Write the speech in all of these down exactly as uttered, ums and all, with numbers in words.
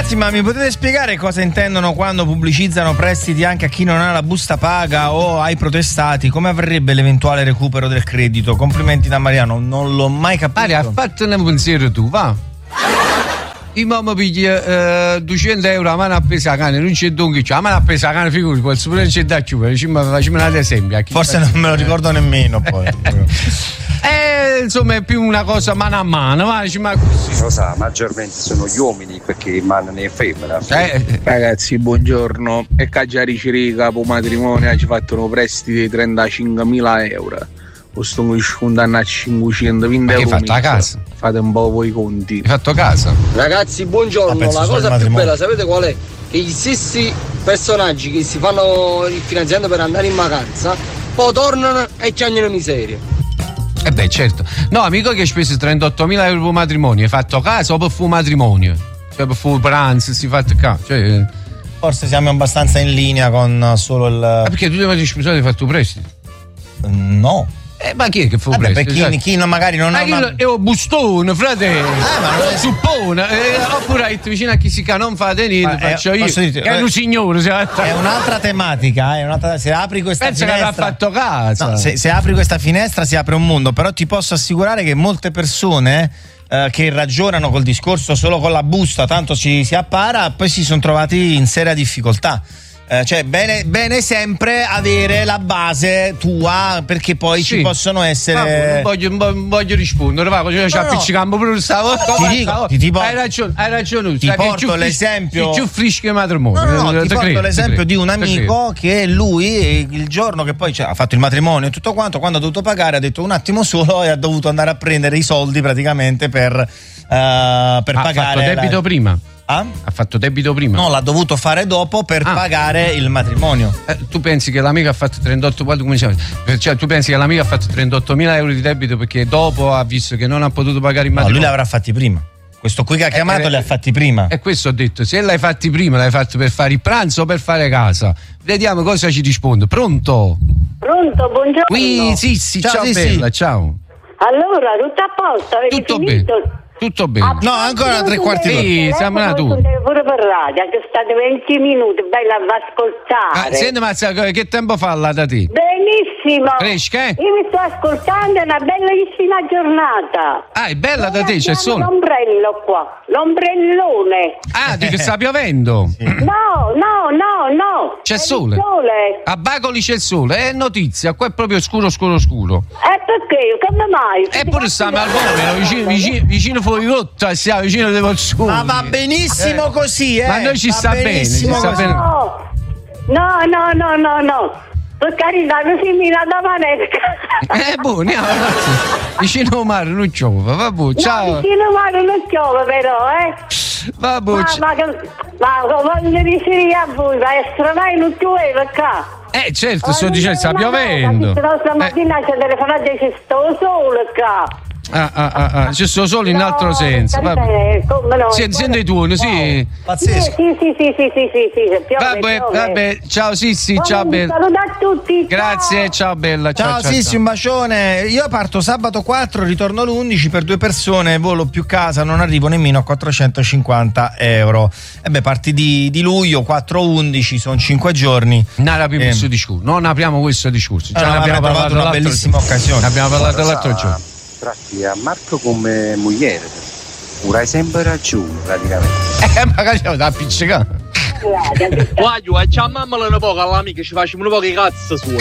Senti, ma mi potete spiegare cosa intendono quando pubblicizzano prestiti anche a chi non ha la busta paga o ai protestati? Come avverrebbe l'eventuale recupero del credito? Complimenti da Mariano, non l'ho mai capito. Maria, ha fatto un pensiero tu, va. Io mamma piglia eh, duecento euro a mano appesa a cane, non c'è dunque, a mano appesa a cane, figurati, poi pure c'è da più, facciamo un esempio. Forse non me lo ricordo nemmeno poi. Eh, insomma è più una cosa mano a mano, ma, ma così. Lo sa, maggiormente sono gli uomini perché mandano in femmina. Eh. Ragazzi, buongiorno. E Caggiari Cirica, capo matrimonio, ci fatto un prestito di trentacinquemila euro. Questo mi scondanno a cinquecentoventi euro. Hai fatto la casa? Fate un po' voi i conti. Hai fatto casa? Ragazzi, buongiorno. La cosa più bella, sapete qual è? Che gli stessi personaggi che si fanno il finanziamento per andare in vacanza, poi tornano e chiamano miseria. Eh beh, certo. No, amico che hai speso trentottomila euro per matrimonio, hai fatto casa o per fu matrimonio? Cioè per fu pranzo, si è fatto casa. Cioè... Forse siamo abbastanza in linea con solo il... Ah, perché tu devi sposare e hai fatto prestito? No. Eh, ma chi è che fa un Vabbè, prestito? per chi, Cioè... chi non magari non ma ha una... è un bustone, frate. Ah, ma non è... suppone. Eh, oppure hai vicino a chi si ca non fate niente, Ma, faccio eh, io. dirti, che è un signore. È un'altra tematica, è un'altra... se apri questa pensa finestra... che avrà fatto casa. No, se, se apri questa finestra si apre un mondo, però ti posso assicurare che molte persone... Eh, che ragionano col discorso solo con la busta, tanto ci si appara, poi si sono trovati in seria difficoltà. Eh, cioè bene, bene sempre avere la base tua, perché poi sì. ci possono essere. Ah, non, voglio, non voglio rispondere, va, cioè, no, no. Piccicampo pure stavo. Ti dico, ti, ti porto, hai ragione, hai ragione. Ti porto l'esempio. Più frisco che matrimonio. No, no, no, ti porto credo, l'esempio di un amico che lui il giorno che poi cioè, ha fatto il matrimonio e tutto quanto, quando ha dovuto pagare ha detto un attimo solo e ha dovuto andare a prendere i soldi praticamente per, uh, per ha pagare. Ha fatto debito la... prima. Ah? Ha fatto debito prima? No, l'ha dovuto fare dopo per ah. pagare il matrimonio. Eh, tu pensi che l'amico ha fatto trentotto, come diciamo, cioè tu pensi che l'amico ha fatto trentottomila euro di debito perché dopo ha visto che non ha potuto pagare il matrimonio? No, lui li avrà fatti prima. Questo qui che ha chiamato eh, li ha fatti prima. E questo ho detto, se l'hai fatti prima, l'hai fatto per fare il pranzo o per fare casa? Vediamo cosa ci risponde. Pronto? Pronto, buongiorno. Oui, sì, sì, ciao, ciao sì, bella, sì. Ciao. Allora, tutto a posto? Avete tutto finito? Bene. Tutto bene. Ah, no, ancora tre quarti d'ora. Sì, siamo nati tu. Pure per radio, che state venti minuti, bella a ascoltare. Ah, senti, ma che tempo fa là da te? Benissimo. Fresca, eh? Io mi sto ascoltando, è una bellissima giornata. Ah, è bella da te, c'è sole. L'ombrello qua, l'ombrellone. Ah, di che sta piovendo? Sì. No, no, no, no. C'è sole. sole. A Bacoli c'è il sole, è notizia, qua è proprio scuro, scuro, scuro. E perché? Come mai? Eppure stiamo al volo, vicino, vicino, vicino fuori rotta, stiamo vicino alle Pozzuoli. Ma va benissimo eh. così, eh. Ma noi ci va sta bene, ci sta bene. No, no, no, no, no, no. Per carità, così mi la da manesca. Eh, boh, andiamo, vicino al mare non piove, vabbè, ciao. No, vicino al mare non piove però, eh. Vabbè, ma, c- ma, ma voglio dire a voi, ma essere mai non piove qua. Eh, certo, sto dicendo, sta piovendo. No, stamattina eh. c'è telefonato e c'è sto sole qua. Ah, ah, ah, ah. C'è sto solo in no, altro senso. Vabbè. No, senti, senti tu, sì. Pazzesco. Sì, sì, sì, sì, sì, sì, sì. Piove, vabbè, piove. vabbè, ciao Sissi, oh, ciao Bella. Saluto a tutti. Grazie, ciao, ciao Bella. Ciao, ciao, ciao Sissi, ciao. un bacione. Io parto sabato quattro, ritorno l'undici per due persone, volo più casa, non arrivo nemmeno a quattrocentocinquanta euro. E beh, parti di, di luglio, quattro undici, sono cinque giorni. Non apriamo questo discorso, non apriamo questo discorso. Già allora, ne abbiamo parlato una bellissima occasione. Ne abbiamo parlato l'altro giorno. Tratti a Marco come moglie, ora hai sempre ragione praticamente. Eh, magari c'è da appiccicare. Guaglio, chiamiamola un po' all'amica, ci facciamo un po' che cazzo sua.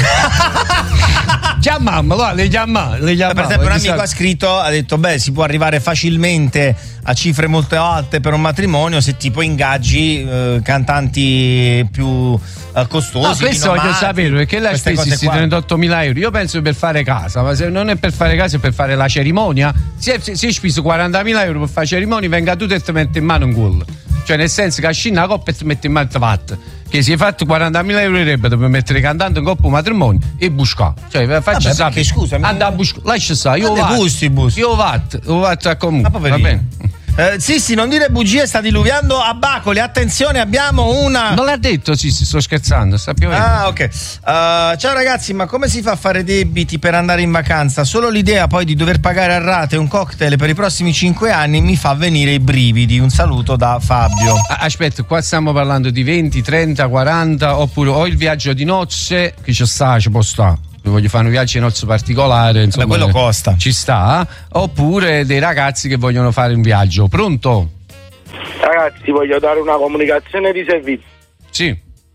Chiamiamolo, le chiamiamo, le chiamiamo. Per esempio un amico ha scritto, ha detto beh, si può arrivare facilmente a cifre molto alte per un matrimonio se tipo ingaggi eh, cantanti più eh, costosi. No, questo voglio sapere, perché lei ha speso questi trentottomila euro. Io penso per fare casa, ma se non è per fare casa è per fare la cerimonia. Se hai speso quarantamila euro per fare cerimonia, venga tu e ti metti in mano un gol. Cioè nel senso che a scina la coppa e ti metti in mano il fatto che si è fatto quarantamila euro di rebbito per mettere cantante in coppa un matrimonio e busca. Cioè faccio sapere. Scusa, anda a buscare, lascia stare, io vado. Io vado, io vado a comunque. Va bene. Eh, sì, sì, non dire bugie, sta diluviando a Bacoli. Attenzione, abbiamo una. Non l'ha detto, sì, sì, sto scherzando. Sta piovendo. Ah, ok. Uh, ciao ragazzi, ma come si fa a fare debiti per andare in vacanza? Solo l'idea poi di dover pagare a rate un cocktail per i prossimi cinque anni mi fa venire i brividi. Un saluto da Fabio. Ah, aspetta, qua stiamo parlando di venti, trenta, quaranta, oppure o il viaggio di nozze, che ci sta, ci può stare. Voglio fare un viaggio di nozze particolare, insomma, beh, quello costa, ci sta, oppure dei ragazzi che vogliono fare un viaggio. Pronto? Ragazzi, voglio dare una comunicazione di servizio. Sì.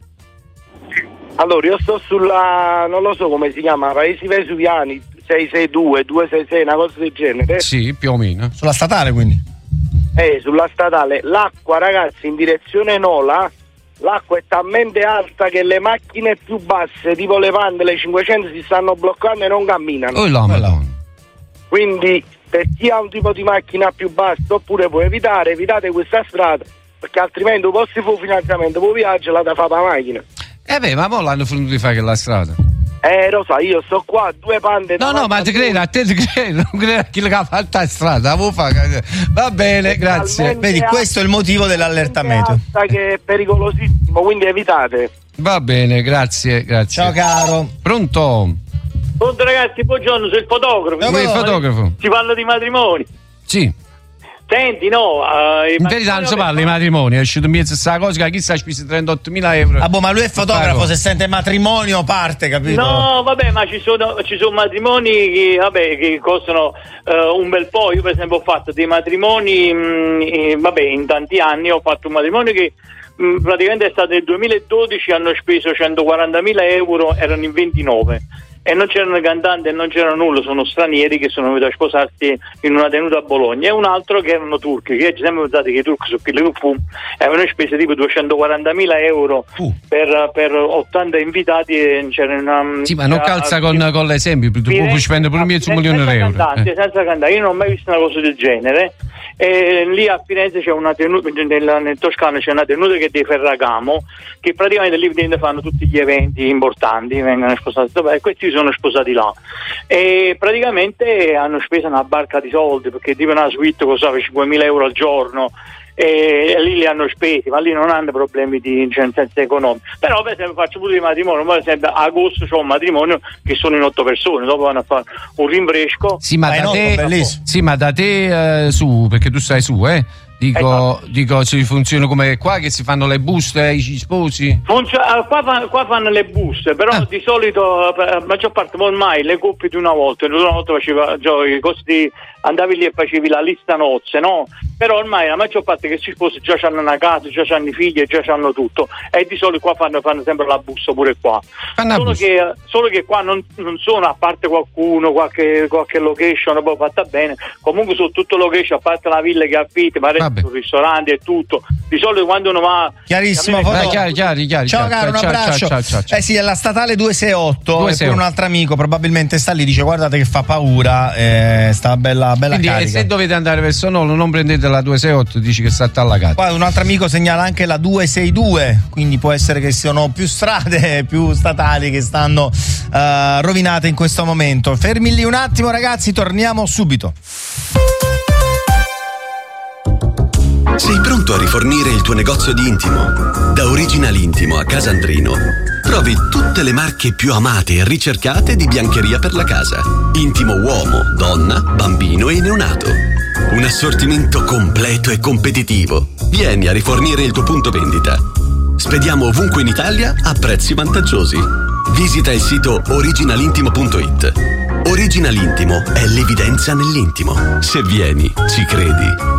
Allora, io sto sulla, non lo so come si chiama, Paesi Vesuviani sei sei due, due sei sei, una cosa del genere. Sì, più o meno. Sulla statale, quindi? Eh, sulla statale. L'acqua, ragazzi, in direzione Nola, l'acqua è talmente alta che le macchine più basse, tipo le Pande, le cinquecento, si stanno bloccando e non camminano. Oh la Madonna. Quindi, per chi ha un tipo di macchina più bassa, oppure può evitare, evitate questa strada, perché altrimenti un posto fu finanziamento, poi viaggio la da fare la macchina. Eh beh, ma poi l'hanno finito di fare che la strada. Eh, lo so, io sto qua, due Pande. No, no, ma ti credo, a te ti credo, non credo a chi l'ha fatta la strada. Va bene, grazie. Vedi, questo è il motivo dell'allertamento. Che è pericolosissimo, quindi evitate. Va bene, grazie, grazie. Ciao caro. Pronto? Pronto ragazzi, buongiorno, sei il fotografo. Dove è il fotografo? Si parla di matrimoni. Sì. Senti, no, uh, in verità non si parla di matrimoni, è uscito in mezzo questa cosa che chissà ha speso trentottomila euro. Ah, boh, ma lui è fotografo, se sente matrimonio parte, capito? No, vabbè, ma ci sono, ci sono matrimoni che, vabbè, che costano uh, un bel po'. Io per esempio ho fatto dei matrimoni, mh, eh, vabbè, in tanti anni ho fatto un matrimonio che mh, praticamente è stato nel duemiladodici, hanno speso centoquarantamila euro, erano in ventinove. E non c'erano cantanti e non c'era nulla, sono stranieri che sono venuti a sposarsi in una tenuta a Bologna, e un altro che erano turchi, che ci siamo pensati che i turchi sono quelli che fu, avevano speso tipo duecentoquarantamila euro uh. per, per ottanta invitati, e c'era una... Sì, ma non calza con, con l'esempio, tu puoi spendere per un mezzo milione di euro. Cantanti, eh. Senza cantare, io non ho mai visto una cosa del genere. E lì a Firenze c'è una tenuta, nel, nel Toscano c'è una tenuta che è di Ferragamo, che praticamente lì fanno tutti gli eventi importanti, vengono sposati, e questi sono sposati là, e praticamente hanno speso una barca di soldi, perché tipo una suite costava cinquemila euro al giorno, e lì li hanno spesi, ma lì non hanno problemi di, cioè, in senso economico. Però per esempio faccio pure di matrimonio, per esempio a agosto c'ho un matrimonio che sono in otto persone, dopo vanno a fare un rinfresco. Sì, ma, da, te, sì, ma da te eh, su, perché tu stai su, eh Dico, ecco. dico si funziona come qua, che si fanno le buste ai sposi? Funziona, qua, fan, qua fanno le buste, però ah. di solito la maggior parte ormai le coppie di una volta, una volta faceva cioè, i costi, andavi lì e facevi la lista nozze, no? Però ormai la maggior parte che si sposa già hanno una casa, già hanno i figli, già hanno tutto, e di solito qua fanno, fanno sempre la busta pure qua. Solo che, solo che qua non, non sono, a parte qualcuno, qualche, qualche location poi fatta bene, comunque su tutto location, a parte la villa che affitti, ma sul ristorante e tutto. Di solito quando uno va chiarissimo, eh, chiari, chiari, chiari, ciao caro, un abbraccio. Ciao, ciao, ciao. Eh sì, è la statale duecentosessantotto, e poi un altro amico probabilmente sta lì, dice guardate che fa paura, eh, sta bella bella quindi, carica. E se dovete andare verso Nolo non prendete la duecentosessantotto, dici che sta allagata. Poi un altro amico segnala anche la duecentosessantadue, quindi può essere che siano più strade più statali che stanno uh, rovinate in questo momento. Fermi lì un attimo ragazzi, torniamo subito. Sei pronto a rifornire il tuo negozio di intimo? Da Original Intimo a Casandrino trovi tutte le marche più amate e ricercate di biancheria per la casa. Intimo uomo, donna, bambino e neonato. Un assortimento completo e competitivo. Vieni a rifornire il tuo punto vendita. Spediamo ovunque in Italia a prezzi vantaggiosi. Visita il sito original intimo punto it. Original Intimo è l'evidenza nell'intimo. Se vieni, ci credi.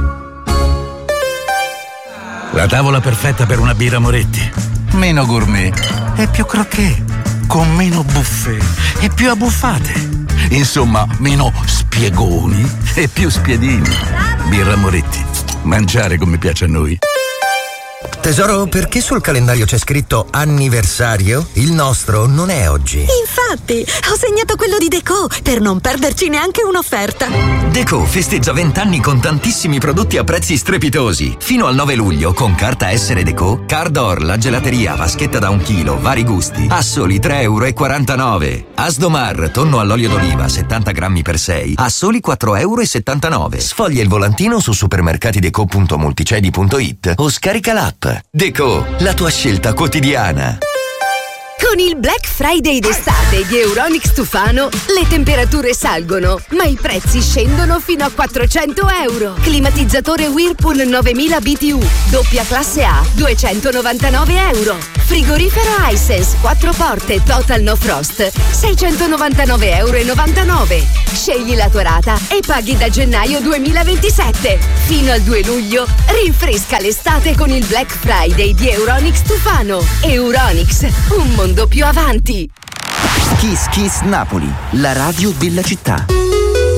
La tavola perfetta per una birra Moretti. Meno gourmet e più croquet. Con meno buffet e più abbuffate. Insomma, meno spiegoni e più spiedini. Birra Moretti. Mangiare come piace a noi. Tesoro, perché sul calendario c'è scritto anniversario? Il nostro non è oggi. Infatti, ho segnato quello di Deco per non perderci neanche un'offerta. Deco festeggia venti anni con tantissimi prodotti a prezzi strepitosi. Fino al nove luglio, con carta Essere Deco, Cardor, la gelateria, vaschetta da un chilo, vari gusti, a soli tre e quarantanove euro. Asdomar, tonno all'olio d'oliva, settanta grammi per sei, a soli quattro e settantanove euro. Sfoglia il volantino su supermercatideco punto multicedi punto it o scarica l'app. Deco, la tua scelta quotidiana. Con il Black Friday d'estate di Euronics Tufano le temperature salgono, ma i prezzi scendono fino a quattrocento euro. Climatizzatore Whirlpool novemila B T U, doppia classe A, duecentonovantanove euro. Frigorifero Hisense quattro porte Total No Frost, seicentonovantanove e novantanove euro. Scegli la tua rata e paghi da gennaio duemilaventisette. Fino al due luglio rinfresca l'estate con il Black Friday di Euronics Tufano. Euronics, un mondo più avanti. Kiss Kiss Napoli, la radio della città.